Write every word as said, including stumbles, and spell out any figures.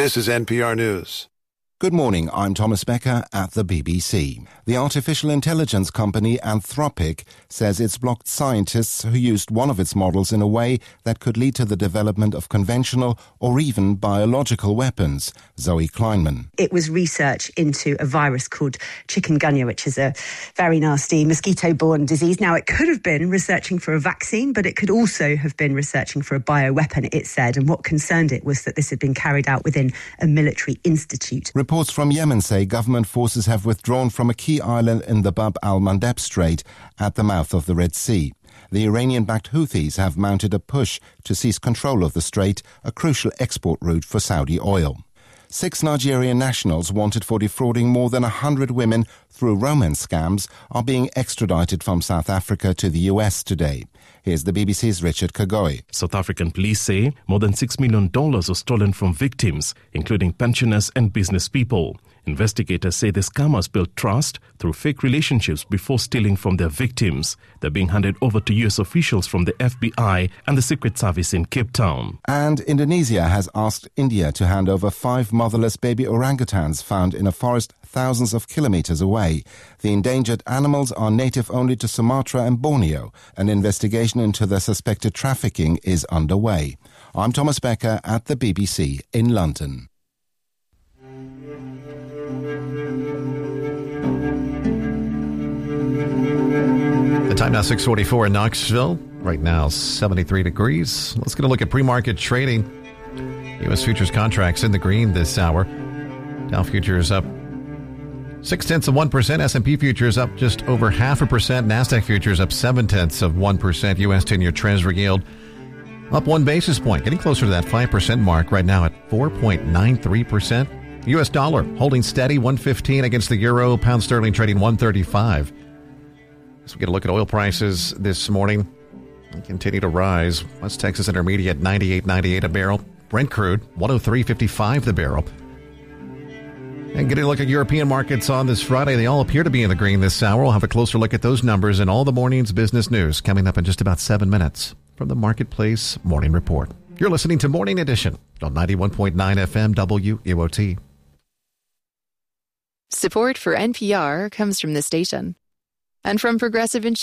This is N P R News. Good morning, I'm Thomas Becker at the B B C. The artificial intelligence company Anthropic says it's blocked scientists who used one of its models in a way that could lead to the development of conventional or even biological weapons. Zoe Kleinman. It was research into a virus called chikungunya, which is a very nasty mosquito-borne disease. Now, it could have been researching for a vaccine, but it could also have been researching for a bioweapon, it said. And what concerned it was that this had been carried out within a military institute. Reports from Yemen say government forces have withdrawn from a key island in the Bab al-Mandeb Strait at the mouth of the Red Sea. The Iranian-backed Houthis have mounted a push to seize control of the strait, a crucial export route for Saudi oil. Six Nigerian nationals wanted for defrauding more than one hundred women through romance scams are being extradited from South Africa to the U S today. Here's the B B C's Richard Kagoi. South African police say more than six million dollars was stolen from victims, including pensioners and business people. Investigators say the scammers built trust through fake relationships before stealing from their victims. They're being handed over to U S officials from the F B I and the Secret Service in Cape Town. And Indonesia has asked India to hand over five motherless baby orangutans found in a forest thousands of kilometers away. The endangered animals are native only to Sumatra and Borneo. An investigation into their suspected trafficking is underway. I'm Thomas Becker at the B B C in London. The time now six forty-four in Knoxville. Right now seventy-three degrees. Let's get a look at pre-market trading. U S futures contracts in the green this hour. Dow futures up six tenths of one percent. S and P futures up just over half a percent. NASDAQ futures up seven tenths of one percent. U S ten-year Treasury yield up one basis point, getting closer to that five percent mark right now at four point nine three percent. U S dollar holding steady, one fifteen against the euro. Pound sterling trading one thirty-five. As we get a look at oil prices this morning, they continue to rise. West Texas Intermediate ninety-eight ninety-eight a barrel. Brent crude one oh three fifty-five the barrel. And getting a look at European markets on this Friday, they all appear to be in the green this hour. We'll have a closer look at those numbers and all the morning's business news coming up in just about seven minutes from the Marketplace Morning Report. You're listening to Morning Edition on ninety-one point nine F M W E O T. Support for N P R comes from the station and from Progressive Insurance.